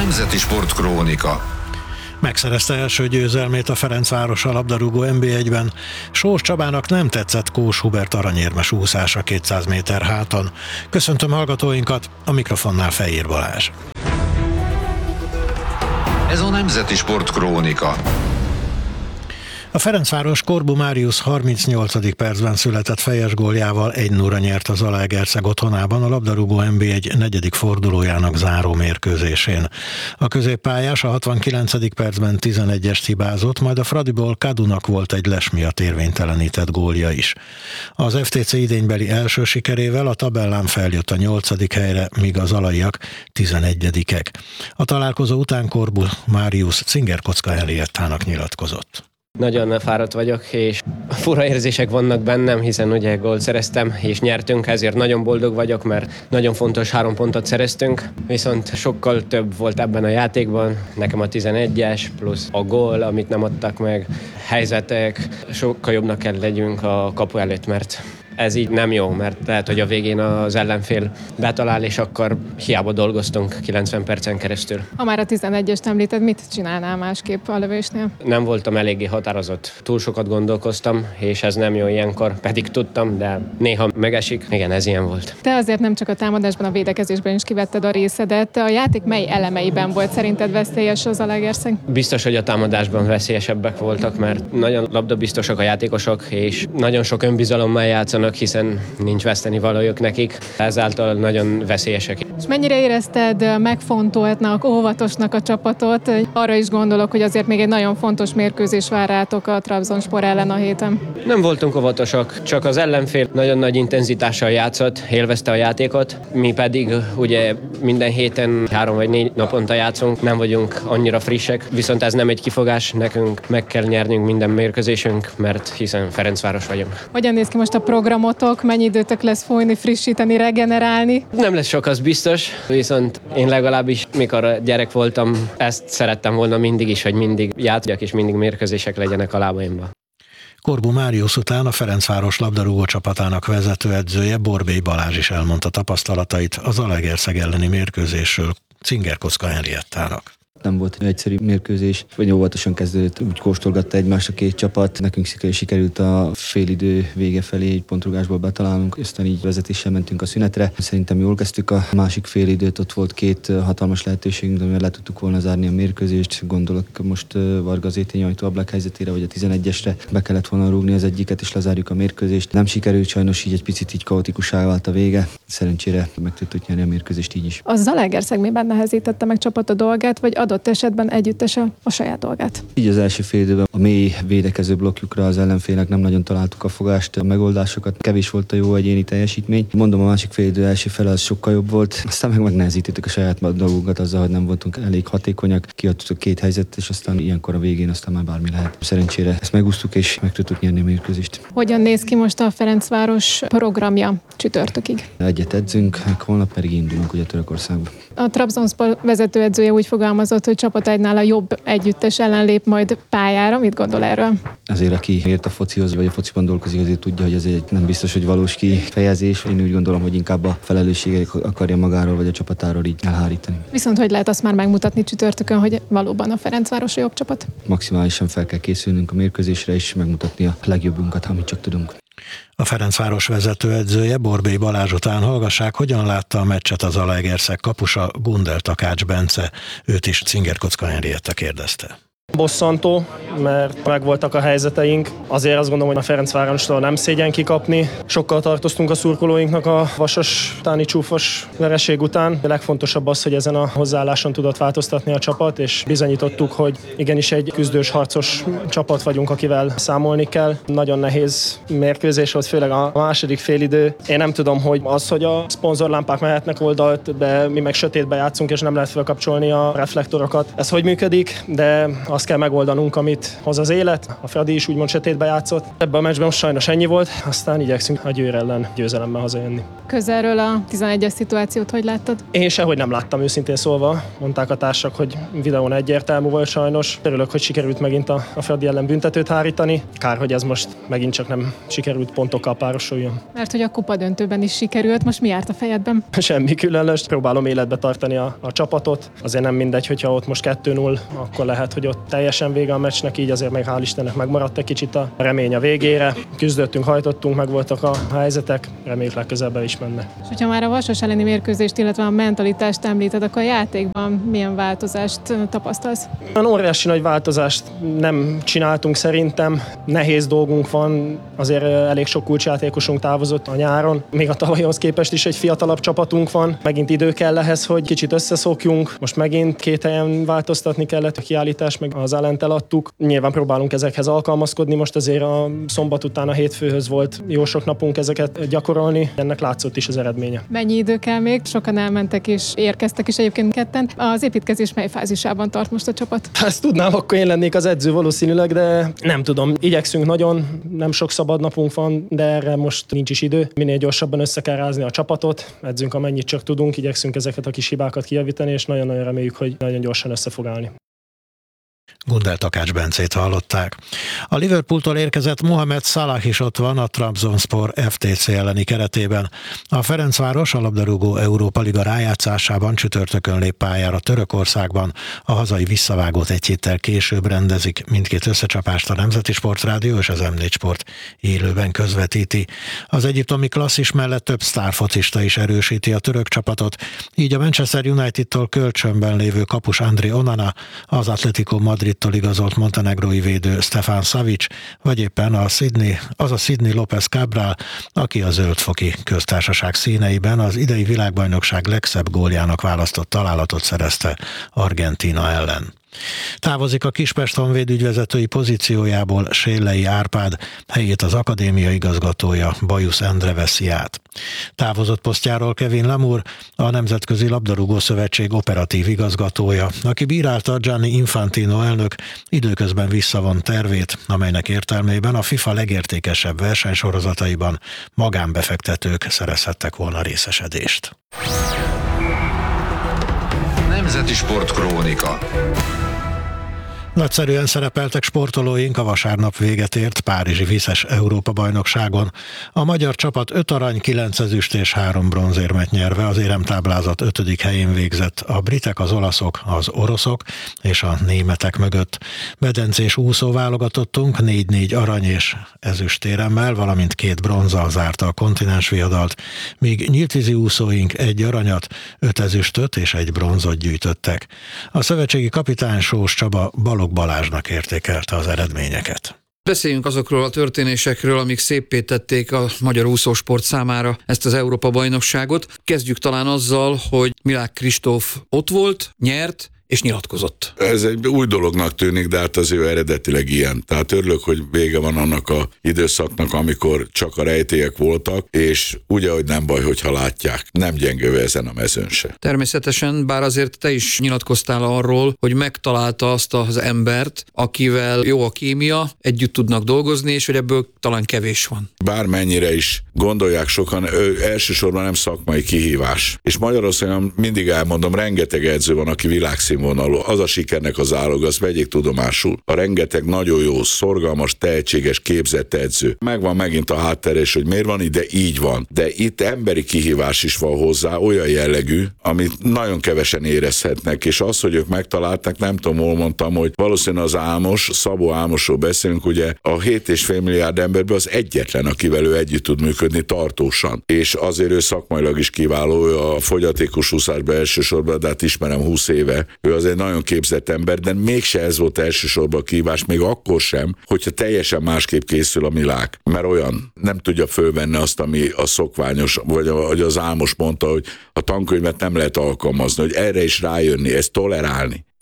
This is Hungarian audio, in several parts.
Nemzeti Sportkrónika. Megszerezte első győzelmét a Ferencváros a labdarúgó NB1-ben. Sós Csabának nem tetszett Kós Hubert aranyérmes úszása 200 méter háton. Köszöntöm hallgatóinkat, a mikrofonnál Fejér Balázs. Ez a Nemzeti Sportkrónika. A Ferencváros Korbu Máriusz 38. percben született fejes góljával 1-0-ra nyert a Zalaegerszeg otthonában a labdarúgó NB1 negyedik fordulójának záró mérkőzésén. A középpályás a 69. percben 11-est hibázott, majd a Fradiból Kadunak volt egy les miatt érvénytelenített gólja is. Az FTC idénybeli első sikerével a tabellán feljött a 8. helyre, míg a zalaiak 11-ek. A találkozó után Korbu Máriusz Cingerkocka Henriettának nyilatkozott. Nagyon fáradt vagyok, és fura érzések vannak bennem, hiszen ugye gólt szereztem, és nyertünk, ezért nagyon boldog vagyok, mert nagyon fontos 3 pontot szereztünk, viszont sokkal több volt ebben a játékban, nekem a 11-es, plusz a gól, amit nem adtak meg, helyzetek, sokkal jobbnak kell legyünk a kapu előtt, mert ez így nem jó, mert lehet, hogy a végén az ellenfél betalál, és akkor hiába dolgoztunk 90 percen keresztül. Ha már a 11-est említed, mit csinálnál másképp a lövésnél? Nem voltam eléggé határozott. Túl sokat gondolkoztam, és ez nem jó ilyenkor, pedig tudtam, de néha megesik. Igen, ez ilyen volt. Te azért nem csak a támadásban, a védekezésben is kivetted a részedet. A játék mely elemeiben volt szerinted veszélyes az Zalaegerszeg? Biztos, hogy a támadásban veszélyesebbek voltak, mert nagyon labdabiztosak a játékosok, és nagyon sok önbizalommal játszanak, hiszen nincs vesztenivalójuk nekik, ezáltal nagyon veszélyesek. És mennyire érezted megfontoltnak, óvatosnak a csapatot? Arra is gondolok, hogy azért még egy nagyon fontos mérkőzés vár rátok a Trabzonspor ellen a héten. Nem voltunk óvatosak, csak az ellenfél nagyon nagy intenzitással játszott, élvezte a játékot, mi pedig ugye minden héten 3 vagy 4 naponta játszunk, nem vagyunk annyira frissek, viszont ez nem egy kifogás, nekünk meg kell nyernünk minden mérkőzésünk, mert hiszen Ferencváros vagyunk. Hogyan néz ki most a programotok, mennyi időtök lesz folyni, frissíteni, regenerálni? Nem lesz sok, az biztos, viszont én legalábbis, mikor gyerek voltam, ezt szerettem volna mindig is, hogy mindig játszjak és mindig mérkőzések legyenek a lábaimban. Korbu Máriusz után a Ferencváros labdarúgó csapatának vezetőedzője Borbély Balázs is elmondta tapasztalatait a Zalaegerszeg elleni mérkőzésről Cingerkocka Henriettának. Nem volt egyszerű mérkőzés, vagy óvatosan kezdődött, úgy kóstolgatta egymást a két csapat. Nekünk sikerült a félidő vége felé egy pontrugásból betalálnunk, aztán így vezetéssel mentünk a szünetre. Szerintem jól kezdtük a másik félidőt, ott volt 2 hatalmas lehetőségünk, amivel le tudtuk volna zárni a mérkőzést. Gondolok most Varga Zétény ajtó ablak helyzetére, vagy a 11-esre be kellett volna rúgni az egyiket, és lezárjuk a mérkőzést. Nem sikerült, sajnos így egy picit így kaotikussá vált a vége. Szerencsére meg tudtuk nyerni a mérkőzést így is. A Zalaegerszeg miben nehezítette meg csapat a dolgát, vagy adott esetben együttesen a saját dolgát? Így az első fél időben a mély védekező blokkjukra az ellenfélnek nem nagyon találtuk a fogást, a megoldásokat, kevés volt a jó egyéni teljesítmény. Mondom, a másik fél idő első fele az sokkal jobb volt, aztán megnehezítettük a saját dolgunkat azzal, hogy nem voltunk elég hatékonyak, kiadtuk 2 helyzetet, és aztán ilyenkor a végén aztán már bármi lehet. Szerencsére ezt megúsztuk, és meg tudtuk nyerni a mérkőzést. Hogyan néz ki most a Ferencváros programja csütörtökig? Egyet edzünk, meg holnap pedig indulunk ugye Törökországba. A Trabzonspor vezetőedzője úgy fogalmazott, hogy csapat egynál a jobb együttes ellen lép majd pályára. Mit gondol erről? Azért, aki ért a focihoz, vagy a fociban dolgozik, azért tudja, hogy ez egy nem biztos, hogy valós kifejezés. Én úgy gondolom, hogy inkább a felelősséget akarja magáról, vagy a csapatáról így elhárítani. Viszont hogy lehet azt már megmutatni csütörtökön, hogy valóban a Ferencváros a jobb csapat? Maximálisan fel kell készülnünk a mérkőzésre, és megmutatni a legjobbunkat, amit csak tudunk. A Ferencváros vezetőedzője Borbély Balázs után hallgassák, hogyan látta a meccset az Zalaegerszeg kapusa Gundel Takács Bence. Őt is Cingerkocka Henrietta kérdezte. Bosszantó, mert megvoltak a helyzeteink. Azért azt gondolom, hogy a Ferencvárostól nem szégyen kikapni. Sokkal tartoztunk a szurkolóinknak a vasas, utáni csúfos vereség után. A legfontosabb az, hogy ezen a hozzáálláson tudott változtatni a csapat, és bizonyítottuk, hogy igenis egy küzdős, harcos csapat vagyunk, akivel számolni kell. Nagyon nehéz mérkőzés volt, főleg a második félidő. Én nem tudom, hogy az, hogy a szponzorlámpák mehetnek oldalt, de mi meg sötétbe játszunk, és nem lehet felkapcsolni a reflektorokat. Ez hogy működik, de azt azt kell megoldanunk, amit hoz az élet. A Fradi is úgymond sötétbe játszott. Ebben a meccsben most sajnos ennyi volt, aztán igyekszünk a Győr ellen győzelemmel hazajönni. Közelről a 11-es szituációt hogy láttad? Én sehogy nem láttam, őszintén szólva. Mondták a társak, hogy videón egyértelmű volt sajnos. Örülök, hogy sikerült megint a Fradi ellen büntetőt hárítani. Kár, hogy ez most megint csak nem sikerült pontokkal párosuljon. Mert hogy a kupa döntőben is sikerült, most mi járt a fejedben? Semmi különös, próbálom életbe tartani a csapatot. Azért nem mindegy, hogyha ott most 2-0, akkor lehet, hogy ott teljesen vége a meccsnek, így azért meg hál' Istennek megmaradt egy kicsit a remény a végére. Küzdöttünk, hajtottunk, megvoltak a helyzetek, reméljük legközelebb is mennek. És hogyha már a Vasas elleni mérkőzést, illetve a mentalitást említed, akkor a játékban milyen változást tapasztalsz? Olyan óriási nagy változást nem csináltunk szerintem. Nehéz dolgunk van, azért elég sok kulcsjátékosunk távozott a nyáron. Még a tavalyhoz képest is egy fiatalabb csapatunk van. Megint idő kell ehhez, hogy kicsit összeszokjunk. Most megint 2 helyen változtatni kellett, a kiállítás, meg az ellent eladtuk. Nyilván próbálunk ezekhez alkalmazkodni. Most azért a szombat után a hétfőhöz volt jó sok napunk ezeket gyakorolni. Ennek látszott is az eredménye. Mennyi idő kell még? Sokan elmentek és érkeztek is egyébként ketten. Az építkezés mely fázisában tart most a csapat? Ha ezt tudnám, akkor én lennék az edző valószínűleg, de nem tudom. Igyekszünk nagyon, nem sok szabad napunk van, de erre most nincs is idő. Minél gyorsabban össze kell rázni a csapatot, edzünk amennyit csak tudunk, igyekszünk ezeket a kis hibákat kijavítani, és nagyon-nagyon reméljük, hogy nagyon gyorsan össze fog állni. Gundel Takács Bencét hallották. A Liverpooltól érkezett Mohamed Salah is ott van a Trabzonspor FTC elleni keretében. A Ferencváros a labdarúgó Európa Liga rájátszásában csütörtökön lép pályára Törökországban. A hazai visszavágót egy héttel később rendezik. Mindkét összecsapást a Nemzeti Sportrádió és az M4 Sport élőben közvetíti. Az egyiptomi klasszis mellett több sztárfocista is erősíti a török csapatot, így a Manchester United-tól kölcsönben lévő kapus André Onana, az Atletico Madridtól igazolt montenegrói védő Stefan Savic, vagy éppen a Sydney López Cabral, aki a Zöldfoki Köztársaság színeiben az idei világbajnokság legszebb góljának választott találatot szerezte Argentína ellen. Távozik a Kispest Honvéd ügyvezetői pozíciójából Séllei Árpád, helyét az akadémia igazgatója Bajusz Endre veszi át. Távozott posztjáról Kevin Lamour, a Nemzetközi Labdarúgó Szövetség operatív igazgatója, aki bírálta Gianni Infantino elnök időközben visszavont tervét, amelynek értelmében a FIFA legértékesebb versenysorozataiban magánbefektetők szerezhettek volna részesedést. Nemzeti Sportkrónika. Nagyszerűen szerepeltek sportolóink a vasárnap véget ért párizsi viszes Európa-bajnokságon. A magyar csapat 5 arany, 9 ezüst és 3 bronzérmet nyerve az éremtáblázat 5. helyén végzett a britek, az olaszok, az oroszok és a németek mögött. Medencés úszó válogatottunk 4-4 arany és ezüstéremmel, valamint 2 bronzzal zárta a kontinens viadalt, míg nyíltvízi úszóink 1 aranyat, 5 ezüstöt és 1 bronzot gyűjtöttek. A szövetségi kapitány Sós Csaba Balogh Balázsnak értékelte az eredményeket. Beszéljünk azokról a történésekről, amik széppé tették a magyar úszósport számára ezt az Európa-bajnokságot. Kezdjük talán azzal, hogy Milák Kristóf ott volt, nyert, és nyilatkozott. Ez egy új dolognak tűnik, de hát az ő eredetileg ilyen. Tehát örülök, hogy vége van annak a időszaknak, amikor csak a rejtélyek voltak, és ugye, hogy nem baj, hogyha látják. Nem gyengő ezen a mezőn se. Természetesen, bár azért te is nyilatkoztál arról, hogy megtalálta azt az embert, akivel jó a kémia, együtt tudnak dolgozni, és hogy ebből talán kevés van. Bármennyire is gondolják sokan, elsősorban nem szakmai kihívás. És Magyarországon mindig elmondom, rengeteg edző van, aki világszínvonalú. Az a sikernek az állog, azt vegyék tudomásul. A rengeteg nagyon jó, szorgalmas, tehetséges, képzett edző. Megvan megint a hátterés, hogy miért van ide, így van. De itt emberi kihívás is van hozzá, olyan jellegű, amit nagyon kevesen érezhetnek, és az, hogy ők megtalálták, nem tudom, hol mondtam, hogy valószínűleg az Álmos, Szabó Álmosról beszélünk, ugye a 7,5 milliárd emberből az egyetlen, akivel ő együtt tud működni tartósan. És azért ő szakmailag is kiváló, ő a fogyatékos úszásban elsősorban, de hát ismerem 20 éve. Ő azért nagyon képzett ember, de mégse ez volt elsősorban a kihívás, még akkor sem, hogyha teljesen másképp készül a Milák. Mert olyan nem tudja fölvenni azt, ami a szokványos, vagy az Álmos mondta, hogy a tankönyvet nem lehet alkalmazni, hogy erre is rájönni, ezt tolerálni.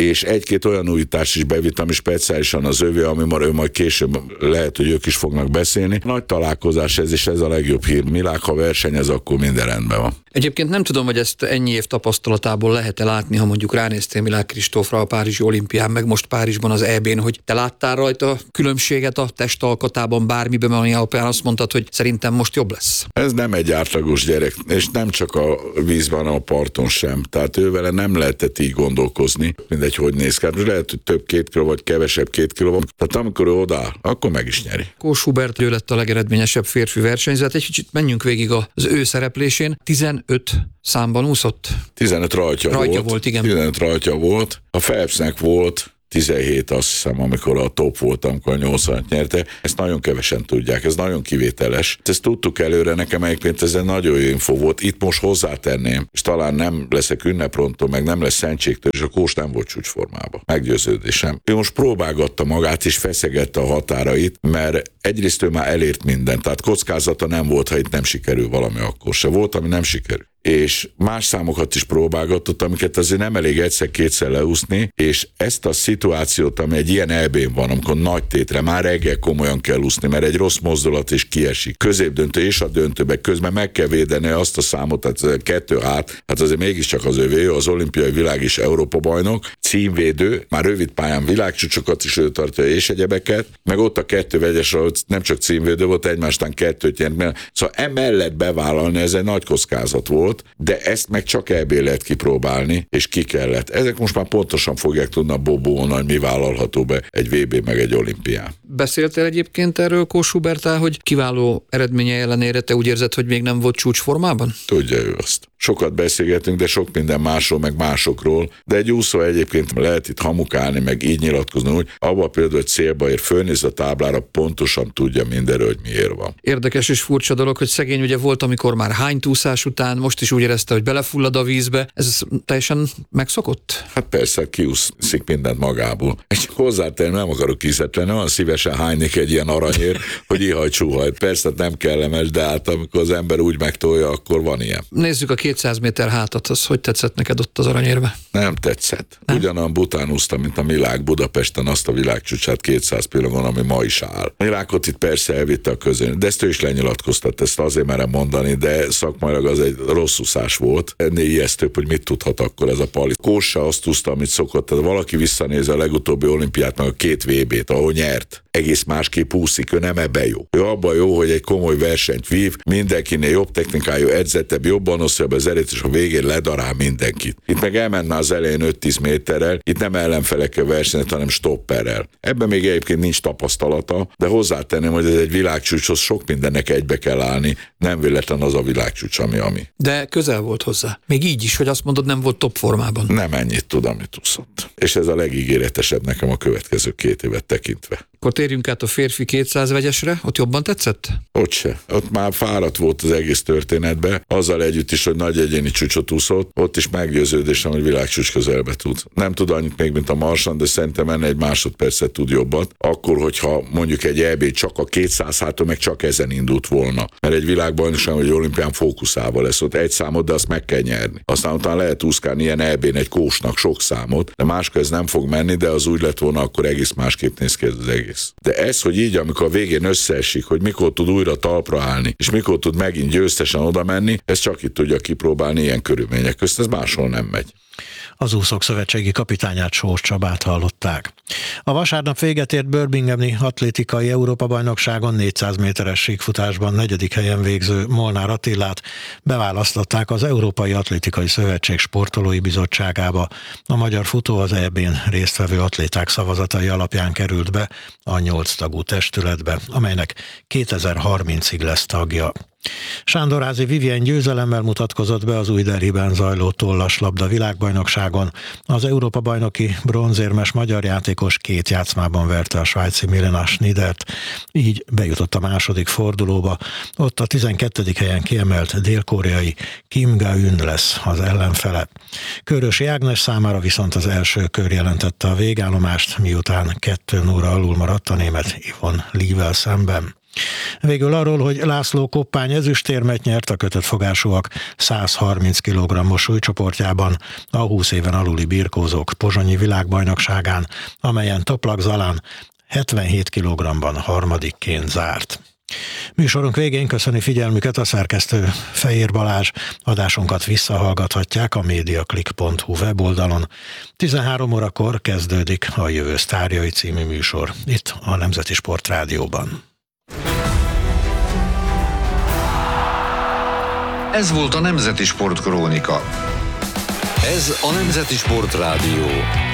és egy-két olyan újítás is bevitt, ami speciálisan az övé, ami majd később lehet, hogy ők is fognak beszélni. Nagy találkozás ez, és ez a legjobb hír. Milák, ha versenyez, akkor minden rendben van. Egyébként nem tudom, hogy ezt ennyi év tapasztalatából lehet-e látni, ha mondjuk ránéztél Milák Kristófra a párizsi olimpián, meg most Párizsban az EB-n, hogy te láttál rajta különbséget a testalkatában bármiben, ami alapján azt mondtad, hogy szerintem most jobb lesz. Ez nem egy átlagos gyerek, és nem csak a vízben, hanem a parton sem. Tehát ővele nem lehetett így gondolkozni, mindegy, hogy néz ki. Lehet, hogy több 2 kiló, vagy kevesebb 2 kiló. Tehát amikor ő odáll, akkor meg is nyeri. Kós Hubert, ő lett a legeredményesebb férfi versenyző. Hát egy kicsit menjünk végig az ő szereplésén. 15 számban úszott? 15 rajtja volt, igen. 15 rajtja volt. A Phelpsnek volt 17, azt hiszem, amikor a top volt, amikor a 80-at nyerte. Ezt nagyon kevesen tudják, ez nagyon kivételes. Ezt tudtuk előre, nekem egyébként ez egy nagyon jó info volt. Itt most hozzátenném, és talán nem leszek ünneprontól, meg nem lesz szentségtől, és a Kós nem volt csúcsformában. Meggyőződésem. Ő most próbálgatta magát, és feszegette a határait, mert egyrészt ő már elért mindent, tehát kockázata nem volt, ha itt nem sikerül valami, akkor se volt, ami nem sikerül. És más számokat is próbálgatott, amiket azért nem elég egyszer-kétszer leúszni, és ezt a szituációt, ami egy ilyen EB-n van, amikor nagy tétre már reggel komolyan kell úszni, mert egy rossz mozdulat is kiesik. Középdöntő és a döntőbe közben meg kell védeni azt a számot, tehát 2 hát azért mégiscsak az övé, az olimpiai világ és Európa bajnok, címvédő, már rövid pályán világcsúcsokat is ő tartja és egyebeket, meg ott a 2 vegyes, ahol nem csak címvédő volt, egymástán 2 nyert, szóval emellett bevállalni, ez egy nagy kockázat volt, de ezt meg csak EB lehet kipróbálni, és ki kellett. Ezek most már pontosan fogják tudni a Bobóon, hogy mi vállalható be egy VB meg egy olimpián. Beszéltél egyébként erről Kós Huberttel, hogy kiváló eredménye ellenére te úgy érzed, hogy még nem volt csúcsformában? Tudja ő azt. Sokat beszélgetünk, de sok minden másról, meg másokról, de egy úszó egyébként lehet itt hamukálni, meg így nyilatkozni, úgy abban például, hogy célba ér, fölnéz a táblára, pontosan tudja mindenről, hogy miért van. Érdekes és furcsa dolog, hogy szegény ugye volt, amikor már hánytúszás után, most is úgy érezte, hogy belefullad a vízbe. Ez teljesen megszokott? Hát persze, kiúszik mindent magából. És hozzátenni nem akarok kíszetlenni, olyan szívesen hánynék egy ilyen aranyért, hogy ihaj-csúhaj. Persze nem kellemes, de hát amikor az ember úgy megtolja, akkor van ilyen. Nézzük a 200 méter hátat, az hogy tetszett neked ott az aranyérbe? Nem tetszett. Ugyanolyan bután úsztam, mint a Milák Budapesten azt a világcsúcsát 200 pillangon, ami ma is áll. Milákot itt persze elvitte a közön, de ezt ő is lenyilatkoztat, ezt azért merem mondani, de szakmailag az egy rossz úszás volt. Ennél ijesztőbb, hogy mit tudhat akkor ez a Pali. Kóssa azt úszta, amit szokott. Tehát valaki visszanéz a legutóbbi olimpiát, meg a 2 VB-t, ahol nyert. Egész másképp úszik, ő nem ebben jó. Ő abban jó, hogy egy komoly versenyt vív, mindenkinél jobb technikájú, edzettebb, jobban osztja be az erőt, és a végén ledarál mindenkit. Itt meg elmenne az elején 5-10 méterrel, itt nem ellenfelekkel versenyt, hanem stopperrel. Ebben még egyébként nincs tapasztalata, de hozzátenném, hogy ez egy világcsúcshoz sok mindennek egybe kell állni, nem véletlen az a világcsúcs, ami. De közel volt hozzá. Még így is, hogy azt mondod, nem volt top formában. Nem ennyit tud, amit úszott. És ez a legígéretesebb nekem a következő 2 évet tekintve. Akkor térjünk át a férfi 200 vegyesre, ott jobban tetszett? Ott se. Ott már fáradt volt az egész történetbe, azzal együtt is, hogy nagy egyéni csúcsot úszott, ott is meggyőződésem, hogy világcsúcs közelbe tud. Nem tud annyit még, mint a Marsan, de szerintem ennél egy másodpercet tud jobbat. Akkor, hogyha mondjuk egy EB csak a 200 háton meg csak ezen indult volna. Mert egy világbajnokság, vagy olimpián fókuszával lesz ott egy számot, de azt meg kell nyerni. Aztán utána lehet úszkálni ilyen EB-n egy Kósnak sok számot, de máskor ez nem fog menni, de az úgy lett volna, akkor egész másképp néz ki ez az egész. De ez, hogy így, amikor a végén összeesik, hogy mikor tud újra talpra állni, és mikor tud megint győztesen oda menni, ez csak itt tudja kipróbálni ilyen körülmények közt, ez máshol nem megy. Az úszók szövetségi kapitányát, Sós Csabát hallották. A vasárnap véget ért Birminghami atlétikai Európa-bajnokságon 400 méteres síkfutásban 4. helyen végző Molnár Attilát beválasztották az Európai Atlétikai Szövetség sportolói bizottságába. A magyar futó az EB-n résztvevő atléták szavazatai alapján került be a 8 tagú testületbe, amelynek 2030-ig lesz tagja. Sándorházy Vivien győzelemmel mutatkozott be az új Delhiben zajló tollaslabda világbajnokságon. Az Európa-bajnoki bronzérmes magyar játékos 2 játszmában verte a svájci Milena Schnidert, így bejutott a második fordulóba. Ott a 12. helyen kiemelt dél-koreai Kim Ga-eun lesz az ellenfele. Körösi Ágnes számára viszont az első kör jelentette a végállomást, miután 2-0 alul maradt a német Yvonne Lee-vel szemben. Végül arról, hogy László Koppány ezüstérmet nyert a kötött fogásúak 130 kg-os súlycsoportjában a 20 éven aluli birkózók pozsonyi világbajnokságán, amelyen Toplak Zalán 77 kg-ban harmadikként zárt. Műsorunk végén köszöni figyelmüket a szerkesztő Fejér Balázs. Adásunkat visszahallgathatják a mediaclick.hu weboldalon. 13 órakor kezdődik a Jövő sztárjai című műsor itt a Nemzeti Sport Rádióban. Ez volt a Nemzeti Sport Krónika. Ez a Nemzeti Sport Rádió.